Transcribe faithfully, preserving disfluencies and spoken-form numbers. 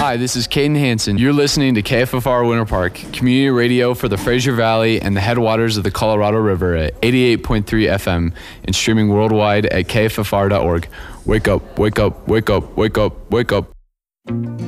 Hi, this is Caden Hansen. You're listening to K F F R Winter Park, community radio for the Fraser Valley and the headwaters of the Colorado River at eighty-eight point three F M and streaming worldwide at K F F R dot org. Wake up, wake up, wake up, wake up, wake up.